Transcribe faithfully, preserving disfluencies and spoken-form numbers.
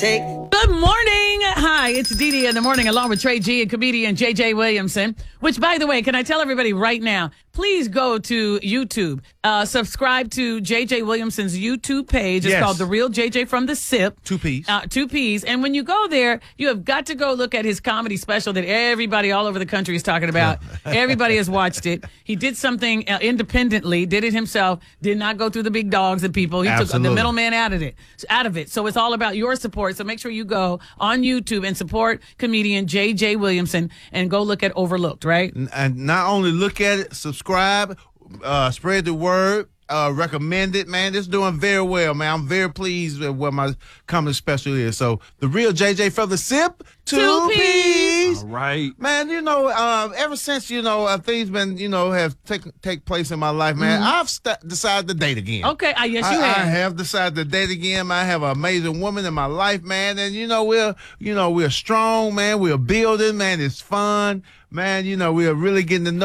Take. Good morning. Hi, it's Dee Dee in the morning along with Trey G and comedian J J Williamson, which, by the way, can I tell everybody right now, please go to YouTube, uh, subscribe to J J Williamson's YouTube page. It's Yes. called The Real J J from the Sip. Two P's. Uh, two P's. And when you go there, you have got to go look at his comedy special that everybody all over the country is talking about. Everybody has watched it. He did something uh, independently, did it himself, did not go through the big dogs and people. He took Absolutely. the middleman out of it. Out of it. So it's all about your support. So make sure you go on YouTube and support comedian J J Williamson and go look at Overlooked, right? And not only look at it, subscribe, uh, spread the word, uh, recommend it, man. It's doing very well, man. I'm very pleased with what my comedy special is. So, The Real J J from the Sip, two, Two P's. All right. Man, you know, uh, ever since, you know, uh, things been, you know, have take, take place in my life, man, I've st- decided to date again. Okay. Uh, yes, you I, have. I have decided to date again. Man. I have an amazing woman in my life, man. And, you know, we're, you know, we're strong, man. We're building, man. It's fun. Man, you know, we're really getting to know